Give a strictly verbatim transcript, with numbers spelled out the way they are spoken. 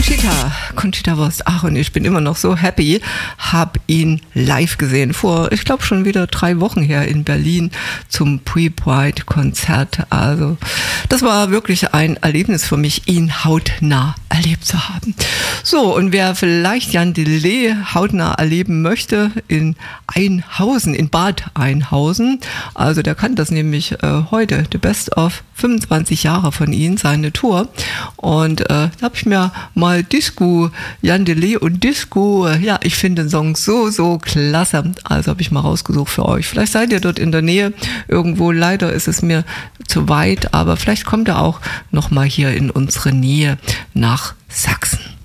Conchita, Conchita Wurst. Ach, und ich bin immer noch so happy, habe ihn live gesehen. Vor, ich glaube, schon wieder drei Wochen her in Berlin zum Pre-Pride-Konzert. Also, das war wirklich ein Erlebnis für mich, ihn hautnah erlebt zu haben. So, und wer vielleicht Jan Delay hautnah erleben möchte, in Einhausen, in Bad Einhausen, also der kann das nämlich äh, heute, the best of fünfundzwanzig Jahre von ihm, seine Tour. Und äh, da habe ich mir mal Disco, Jan Delay und Disco, äh, ja, ich finde den Song so, so klasse. Also habe ich mal rausgesucht für euch. Vielleicht seid ihr dort in der Nähe irgendwo. Leider ist es mir zu weit, aber vielleicht kommt er auch noch mal hier in unsere Nähe nach Sachsen.